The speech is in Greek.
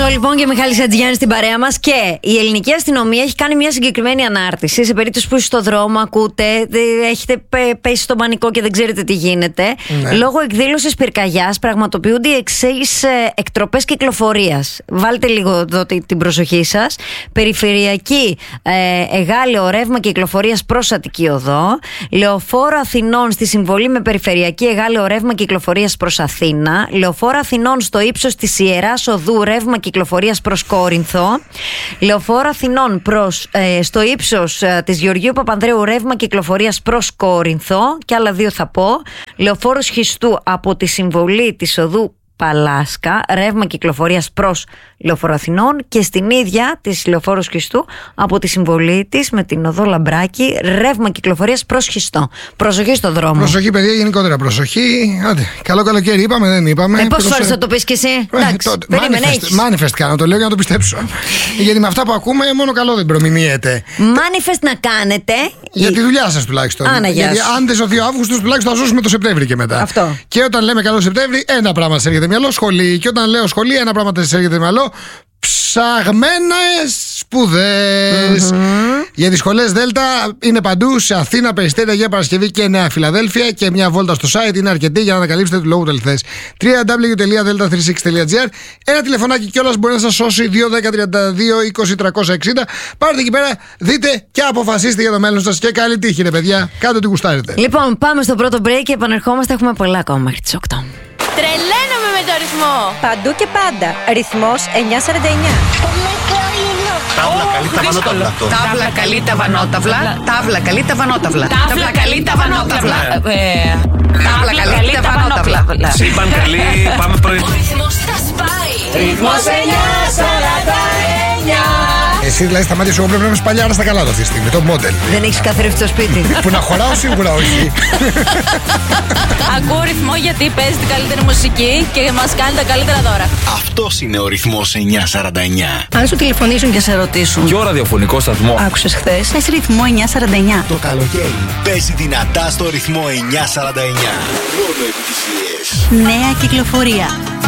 λοιπόν και Μιχάλης Ατζιάννης στην παρέα μας. Και η ελληνική αστυνομία έχει κάνει μια συγκεκριμένη ανάρτηση. Σε περίπτωση που είστε στο δρόμο, ακούτε, έχετε πέσει στον πανικό και δεν ξέρετε τι γίνεται. Ναι. Λόγω εκδήλωσης πυρκαγιάς πραγματοποιούνται οι εξής εκτροπές κυκλοφορίας. Βάλτε λίγο εδώ την προσοχή σας. Περιφερειακή Εγάλεο ρεύμα κυκλοφορίας προς Αττική Οδό. Λεωφόρο Αθηνών στη συμβολή με περιφερειακή Εγάλεο ρεύμα κυκλοφορίας προς Αθήνα. Λεωφόρο Αθηνών στο ύψος της Ιεράς Οδού ρεύμα κυκλοφορίας προς Κόρινθο. Λεωφόρο Αθηνών στο ύψος της Γεωργίου Παπανδρέου ρεύμα κυκλοφορίας προς Κόρινθο. Και άλλα δύο θα πω. Λεωφόρος Χιστού από τη συμβολή της οδού Παλάσκα, ρεύμα κυκλοφορίας προς Λεωφόρο Αθηνών, και στην ίδια της Λεωφόρου Χιστού από τη συμβολή της με την οδό Λαμπράκη, ρεύμα κυκλοφορίας προς Χιστό. Προσοχή στο δρόμο. Προσοχή, παιδιά, γενικότερα προσοχή. Άντε, καλό καλοκαίρι, είπαμε, δεν είπαμε. Πόσες φορές θα το πεις κι εσύ? Manifest κάνω, το λέω για να το πιστέψω. Γιατί με αυτά που ακούμε, μόνο καλό δεν προμηνύεται. Manifest να κάνετε. Για τη δουλειά σας τουλάχιστον. Γιατί αν δεν σωθεί ο Αύγουστος, τουλάχιστον θα ζώσουμε το Σεπτέμβρη και μετά. Αυτό. Και όταν λέμε καλό Σεπτέμβρη, ένα πράγμα σας έρχεται μυαλό, σχολή. Και όταν λέω σχολή, ένα πράγμα σας έρχεται μυαλό. Ψαγμένες σπουδές. Για τις σχολές Δέλτα είναι παντού, σε Αθήνα, Περιστέρια, Αγία Παρασκευή και Νέα Φιλαδέλφια. Και μια βόλτα στο site είναι αρκετή για να ανακαλύψετε το λόγο του αληθές. www.delta36.gr. Ένα τηλεφωνάκι κιόλας μπορεί να σας σώσει. 2-10-32-20-360. Πάρτε εκεί πέρα, δείτε και αποφασίστε για το μέλλον σας. Και καλή τύχη, ρε παιδιά. Κάντε ό,τι γουστάρετε. Λοιπόν, πάμε στο πρώτο break και επανερχόμαστε. Έχουμε πολλά ακόμα μέχρι τις 8. Τρελαίνομαι με το ρυθμό. Παντού και πάντα. Ρυθμός 949. Τάβλα καλή τα βανόταυλα. Τάβλα καλή τα βανόταυλα. Τάβλα καλή τα βανόταυλα. Τάβλα καλή τα βανόταυλα. Τάβλα καλή τα βανόταυλα. Σύμπαν καλή, πάμε πρωί. Ο ρυθμός θα σπάει. Ρυθμός 949. Εσύ δηλαδή σταμάτησε, εγώ πρέπει να είμαι σπαλιάρα στα καλά του αυτή τη στιγμή, το μόντελ. Δεν έχεις καθαρίσει στο σπίτι. Που να χωράω σίγουρα όχι. Ακούω ρυθμό γιατί παίζει την καλύτερη μουσική και μας κάνει τα καλύτερα δώρα. Αυτός είναι ο ρυθμός 949. Αν σου τηλεφωνήσουν και σε ρωτήσουν Ποιο ραδιοφωνικό σταθμό άκουσες χθες, πες ρυθμό 949. Το καλοκαίρι παίζει δυνατά στο ρυθμό 949. Μόνο επιτυχίες. Νέα κυκλοφορία.